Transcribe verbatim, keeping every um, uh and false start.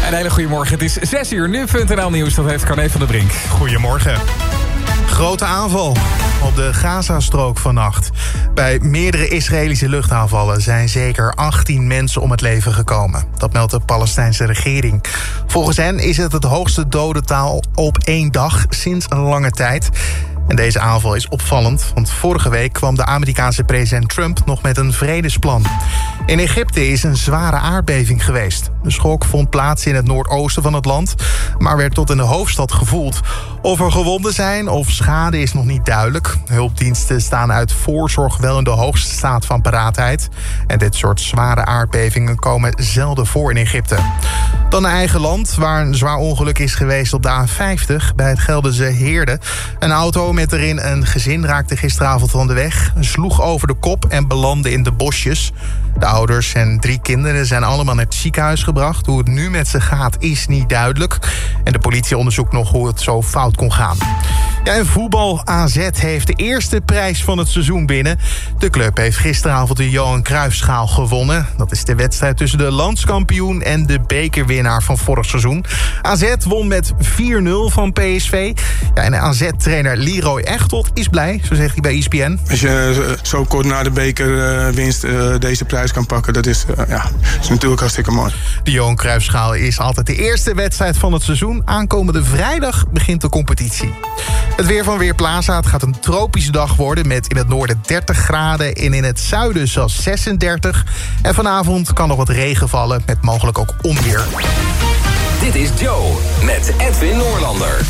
Een hele goede morgen. Het is zes uur. Nu punt n l Nieuws. Dat heeft Carne van der Brink. Goedemorgen. Grote aanval op de Gazastrook vannacht. Bij meerdere Israëlische luchtaanvallen zijn zeker achttien mensen om het leven gekomen. Dat meldt de Palestijnse regering. Volgens hen is het het hoogste dodental op één dag sinds een lange tijd. En deze aanval is opvallend, want vorige week kwam de Amerikaanse president Trump nog met een vredesplan. In Egypte is een zware aardbeving geweest. De schok vond plaats in het noordoosten van het land, maar werd tot in de hoofdstad gevoeld. Of er gewonden zijn of schade is nog niet duidelijk. Hulpdiensten staan uit voorzorg wel in de hoogste staat van paraatheid. En dit soort zware aardbevingen komen zelden voor in Egypte. Dan een eigen land, waar een zwaar ongeluk is geweest op de A vijftig... bij het Gelderse Heerde. Een auto met erin een gezin raakte gisteravond van de weg, sloeg over de kop en belandde in de bosjes. De ouders en drie kinderen zijn allemaal naar het ziekenhuis gebracht. Hoe het nu met ze gaat is niet duidelijk. En de politie onderzoekt nog hoe het zo fout kon gaan. Ja, en voetbal A Z heeft de eerste prijs van het seizoen binnen. De club heeft gisteravond de Johan Cruijffschaal gewonnen. Dat is de wedstrijd tussen de landskampioen en de bekerwinnaar van vorig seizoen. A Z won met vier nul van P S V. Ja, en A Z-trainer Leroy Echtelt is blij, zo zegt hij bij E S P N. Als je zo kort na de bekerwinst uh, deze prijs kan pakken, dat is, uh, ja, is natuurlijk hartstikke mooi. De Johan Cruijffschaal is altijd de eerste wedstrijd van het seizoen. Aankomende vrijdag begint de competitie. Het weer van Weerplaza. Het gaat een tropische dag worden met in het noorden dertig graden en in het zuiden zelfs zesendertig. En vanavond kan nog wat regen vallen met mogelijk ook onweer. Dit is Joe met Edwin Noorlander.